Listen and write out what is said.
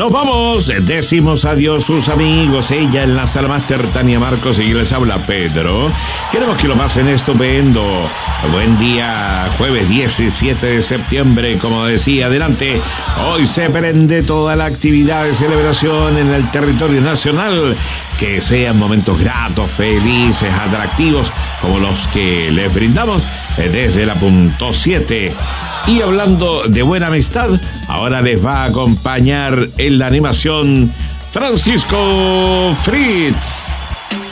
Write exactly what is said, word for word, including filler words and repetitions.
Nos vamos, decimos adiós sus amigos. Ella en la sala máster, Tania Marcos, y les habla Pedro. Queremos que lo pasen estupendo. Buen día, jueves diecisiete de septiembre, como decía adelante. Hoy se prende toda la actividad de celebración en el territorio nacional. Que sean momentos gratos, felices, atractivos, como los que les brindamos desde la punto siete. Y hablando de buena amistad, ahora les va a acompañar en la animación Francisco Fritz.